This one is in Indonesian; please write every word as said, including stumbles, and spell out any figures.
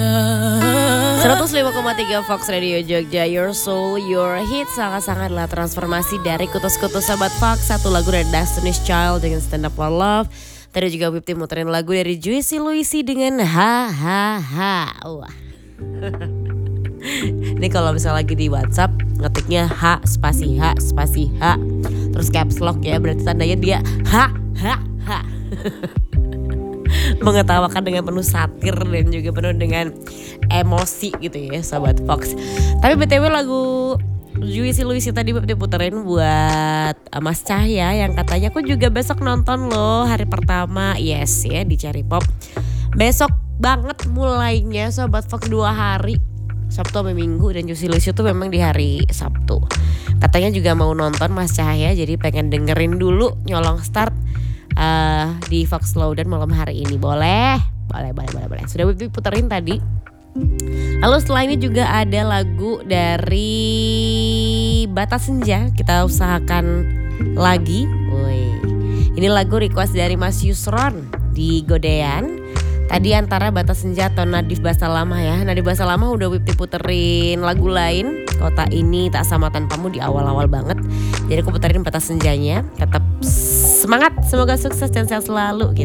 seratus lima koma tiga Fox Radio Jogja, Your Soul, Your Hit. Sangat-sangatlah transformasi dari kutus-kutus Sobat Fox. Satu lagu dari Destiny's Child dengan Stand Up For Love. Tadi juga Wipti muterin lagu dari Juicy Luicy dengan Ha Ha Ha. Wah. Ini kalau misalnya lagi di WhatsApp ngetiknya H spasi H spasi H terus caps lock ya, berarti tandanya dia Ha Ha Ha. Mengetawakan dengan penuh satir dan juga penuh dengan emosi gitu ya Sobat Fox. Tapi B T W lagu Juicy Luicy tadi diputerin buat Mas Cahya yang katanya aku juga besok nonton loh hari pertama. Yes ya di Cherry Pop. Besok banget mulainya Sobat Fox, dua hari, Sabtu sampai Minggu, dan Juicy Luicy itu memang di hari Sabtu. Katanya juga mau nonton Mas Cahya, jadi pengen dengerin dulu nyolong start uh, di Fox Lowdown malam hari ini. Boleh? Boleh, boleh, boleh, boleh. Sudah Wipti puterin tadi. Lalu setelah ini juga ada lagu dari Batas Senja, kita usahakan lagi. Woi, ini lagu request dari Mas Yusron di Godean. Tadi antara Batas Senja atau Nadif Basalamah ya. Nadif Basalamah udah Wipti puterin lagu lain, Kota Ini, Tak Sama Tanpamu di awal-awal banget. Jadi aku puterin Batas Senjanya. Tetap semangat, semoga sukses dan sehat selalu.